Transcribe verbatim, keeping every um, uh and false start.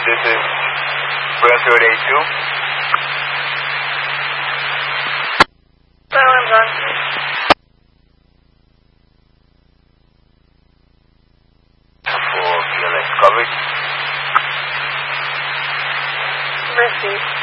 this is Bransfield A two. Hello, I'm gone. For B L S coverage. Received.